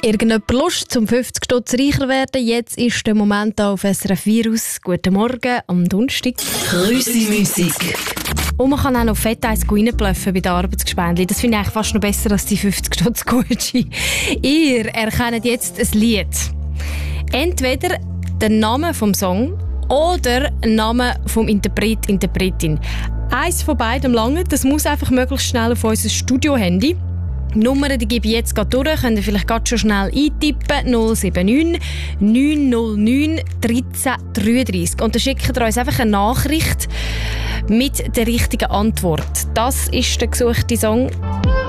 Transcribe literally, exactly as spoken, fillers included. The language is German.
Irgendjemand Lust zum fünfzig Stutz reicher werden? Jetzt ist der Moment da auf S R F Virus. Guten Morgen am Donnerstag. Krüsi-Musik. Und man kann auch noch fett eins reinbluffen bei den Arbeitsgespendli. Das finde ich eigentlich fast noch besser als die fünfzig Stutz Gucci. Ihr erkennt jetzt ein Lied. Entweder den Namen vom Song oder den Namen vom Interpret, Interpretin. Eins von beidem lange. Das muss einfach möglichst schnell auf unser Studio-Handy. Die Nummer die gebe ich jetzt gerade durch. Könnt ihr vielleicht gerade schon schnell eintippen. null sieben neun neun null neun eins drei drei drei. Und dann schickt ihr uns einfach eine Nachricht mit der richtigen Antwort. Das ist der gesuchte Song.